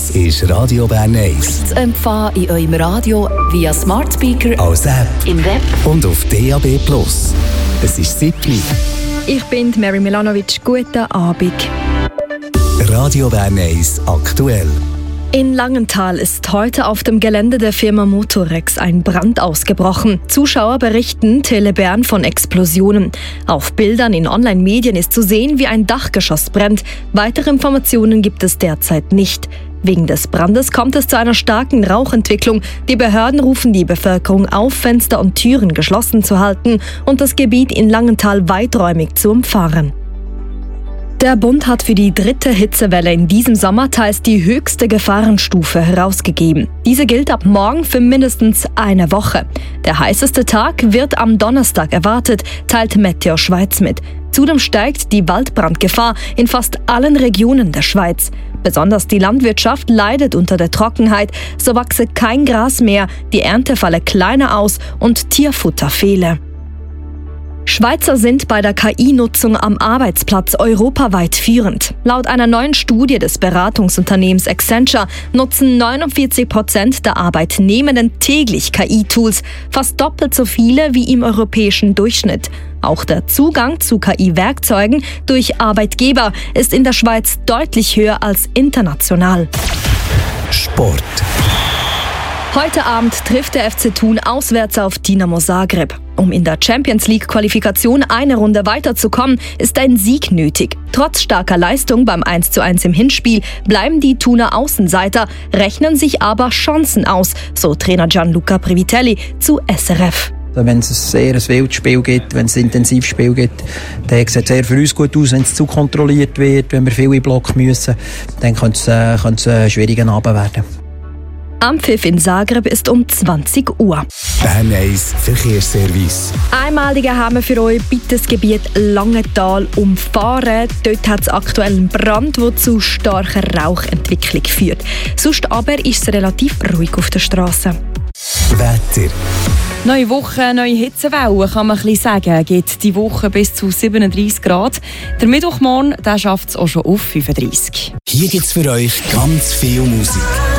Das ist Radio Bern 1. Zu empfangen in eurem Radio via Smart Speaker, Als App im Web und auf DAB+. Es ist 7. Ich bin Mary Milanovic. Guten Abend. Radio Bern 1 aktuell. In Langenthal ist heute auf dem Gelände der Firma Motorex ein Brand ausgebrochen. Zuschauer berichten Tele Bern von Explosionen. Auf Bildern in Online-Medien ist zu sehen, wie ein Dachgeschoss brennt. Weitere Informationen gibt es derzeit nicht. Wegen des Brandes kommt es zu einer starken Rauchentwicklung. Die Behörden rufen die Bevölkerung auf, Fenster und Türen geschlossen zu halten und das Gebiet in Langenthal weiträumig zu umfahren. Der Bund hat für die 3. Hitzewelle in diesem Sommer teils die höchste Gefahrenstufe herausgegeben. Diese gilt ab morgen für mindestens eine Woche. Der heißeste Tag wird am Donnerstag erwartet, teilt Meteo Schweiz mit. Zudem steigt die Waldbrandgefahr in fast allen Regionen der Schweiz. Besonders die Landwirtschaft leidet unter der Trockenheit, so wachse kein Gras mehr, die Ernte falle kleiner aus und Tierfutter fehle. Schweizer sind bei der KI-Nutzung am Arbeitsplatz europaweit führend. Laut einer neuen Studie des Beratungsunternehmens Accenture nutzen 49% der Arbeitnehmenden täglich KI-Tools, fast doppelt so viele wie im europäischen Durchschnitt. Auch der Zugang zu KI-Werkzeugen durch Arbeitgeber ist in der Schweiz deutlich höher als international. Sport. Heute Abend trifft der FC Thun auswärts auf Dinamo Zagreb. Um in der Champions-League-Qualifikation eine Runde weiterzukommen, ist ein Sieg nötig. Trotz starker Leistung beim 1:1 im Hinspiel bleiben die Thuner Außenseiter, rechnen sich aber Chancen aus, so Trainer Gianluca Previtelli zu SRF. Wenn es ein sehr wildes Spiel gibt, wenn es ein intensives Spiel gibt, dann sieht es sehr für uns gut aus. Wenn es zu kontrolliert wird, wenn wir viel in Block müssen, dann könnte es ein schwieriger Abend werden. Anpfiff in Zagreb ist um 20 Uhr. Bern 1 Verkehrsservice. Einmalige haben wir für euch bitte das Gebiet Langenthal umfahren. Dort hat es aktuell einen Brand, der zu starker Rauchentwicklung führt. Sonst aber ist es relativ ruhig auf der Straße. Wetter. Neue Woche, neue Hitzewelle, kann man ein bisschen sagen. Geht die Woche bis zu 37 Grad. Der Mittwochmorgen schafft es auch schon auf 35. Hier gibt es für euch ganz viel Musik.